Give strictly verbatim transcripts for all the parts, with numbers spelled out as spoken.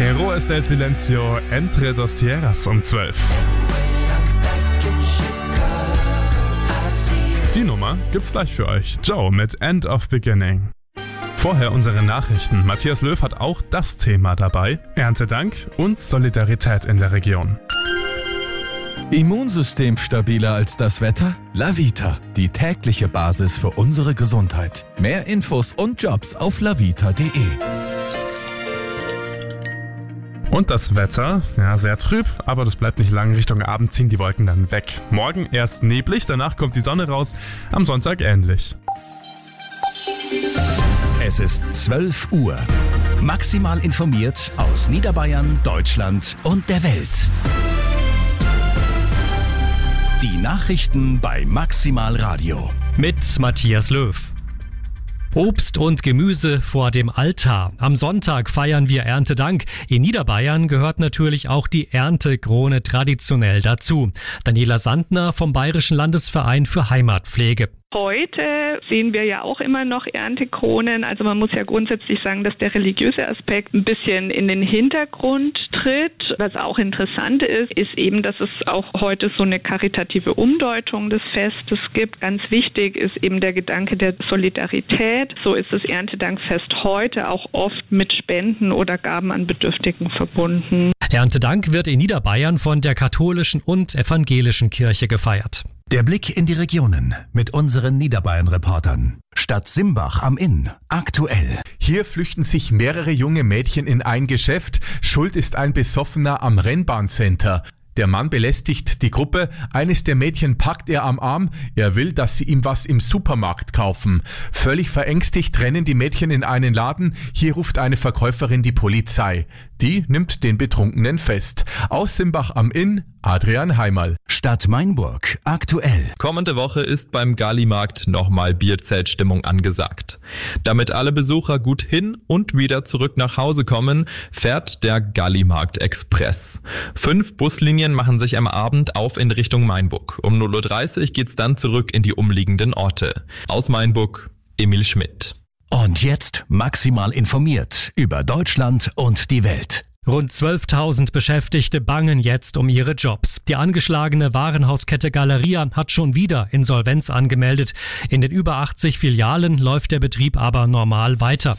Héroes del Silencio, Entre dos Tierras um zwölf. Die Nummer gibt's gleich für euch. Joe mit End of Beginning. Vorher unsere Nachrichten. Matthias Löw hat auch das Thema dabei. Erntedank und Solidarität in der Region. Immunsystem stabiler als das Wetter? Lavita, die tägliche Basis für unsere Gesundheit. Mehr Infos und Jobs auf lavita punkt de. Und das Wetter, ja, sehr trüb, aber das bleibt nicht lang. Richtung Abend ziehen die Wolken dann weg. Morgen erst neblig, danach kommt die Sonne raus, am Sonntag ähnlich. Es ist zwölf Uhr. Maximal informiert aus Niederbayern, Deutschland und der Welt. Die Nachrichten bei Maximal Radio. Mit Matthias Löw. Obst und Gemüse vor dem Altar. Am Sonntag feiern wir Erntedank. In Niederbayern gehört natürlich auch die Erntekrone traditionell dazu. Daniela Sandner vom Bayerischen Landesverein für Heimatpflege. Heute sehen wir ja auch immer noch Erntekronen. Also man muss ja grundsätzlich sagen, dass der religiöse Aspekt ein bisschen in den Hintergrund tritt. Was auch interessant ist, ist eben, dass es auch heute so eine karitative Umdeutung des Festes gibt. Ganz wichtig ist eben der Gedanke der Solidarität. So ist das Erntedankfest heute auch oft mit Spenden oder Gaben an Bedürftigen verbunden. Erntedank wird in Niederbayern von der katholischen und evangelischen Kirche gefeiert. Der Blick in die Regionen mit unseren Niederbayern-Reportern. Stadt Simbach am Inn. Aktuell. Hier flüchten sich mehrere junge Mädchen in ein Geschäft. Schuld ist ein Besoffener am Rennbahncenter. Der Mann belästigt die Gruppe. Eines der Mädchen packt er am Arm. Er will, dass sie ihm was im Supermarkt kaufen. Völlig verängstigt rennen die Mädchen in einen Laden. Hier ruft eine Verkäuferin die Polizei. Die nimmt den Betrunkenen fest. Aus Simbach am Inn, Adrian Heimerl. Stadt Mainburg. Aktuell. Kommende Woche ist beim Gallimarkt nochmal Bierzeltstimmung angesagt. Damit alle Besucher gut hin und wieder zurück nach Hause kommen, fährt der Gallimarkt Express. Fünf Buslinien machen sich am Abend auf in Richtung Mainburg. Um null Uhr dreißig geht's dann zurück in die umliegenden Orte. Aus Mainburg, Emil Schmidt. Und jetzt maximal informiert über Deutschland und die Welt. Rund zwölftausend Beschäftigte bangen jetzt um ihre Jobs. Die angeschlagene Warenhauskette Galeria hat schon wieder Insolvenz angemeldet. In den über achtzig Filialen läuft der Betrieb aber normal weiter.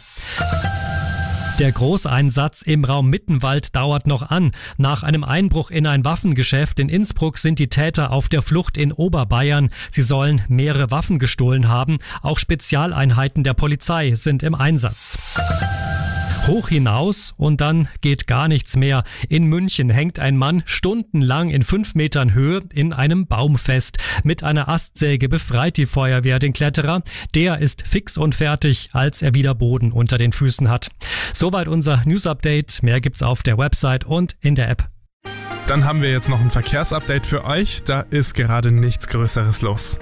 Der Großeinsatz im Raum Mittenwald dauert noch an. Nach einem Einbruch in ein Waffengeschäft in Innsbruck sind die Täter auf der Flucht in Oberbayern. Sie sollen mehrere Waffen gestohlen haben. Auch Spezialeinheiten der Polizei sind im Einsatz. Hoch hinaus und dann geht gar nichts mehr. In München hängt ein Mann stundenlang in fünf Metern Höhe in einem Baum fest. Mit einer Astsäge befreit die Feuerwehr den Kletterer. Der ist fix und fertig, als er wieder Boden unter den Füßen hat. Soweit unser News-Update. Mehr gibt's auf der Website und in der App. Dann haben wir jetzt noch ein Verkehrsupdate für euch. Da ist gerade nichts Größeres los.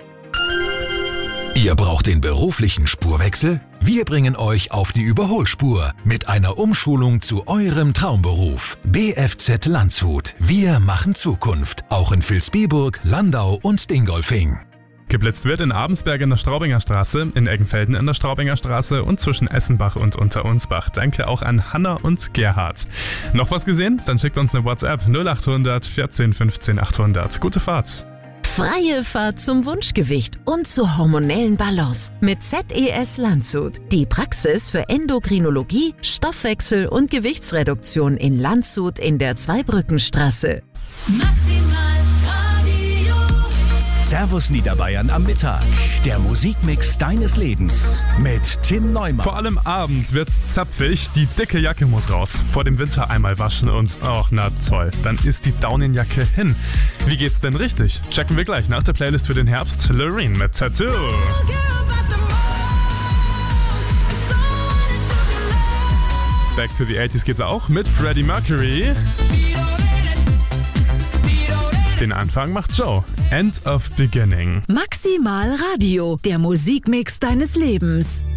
Ihr braucht den beruflichen Spurwechsel? Wir bringen euch auf die Überholspur mit einer Umschulung zu eurem Traumberuf. B F Z Landshut. Wir machen Zukunft. Auch in Vilsbiburg, Landau und Dingolfing. Geblitzt wird in Abensberg in der Straubinger Straße, in Eggenfelden in der Straubinger Straße und zwischen Essenbach und Unterunsbach. Danke auch an Hanna und Gerhard. Noch was gesehen? Dann schickt uns eine WhatsApp null achthundert vierzehn fünfzehn achthundert. Gute Fahrt! Freie Fahrt zum Wunschgewicht und zur hormonellen Balance mit Z E S Landshut. Die Praxis für Endokrinologie, Stoffwechsel und Gewichtsreduktion in Landshut in der Zweibrückenstraße. Maximal Radio. Servus Niederbayern am Mittag. Der Musikmix deines Lebens mit Tim Neumann. Vor allem abends wird's zapfig, die dicke Jacke muss raus. Vor dem Winter einmal waschen und, ach na toll, dann ist die Daunenjacke hin. Wie geht's denn richtig? Checken wir gleich nach der Playlist für den Herbst. Loreen mit Tattoo. Back to the eighties geht's auch mit Freddie Mercury. Den Anfang macht Joe. End of Beginning. Maximal Radio, der Musikmix deines Lebens.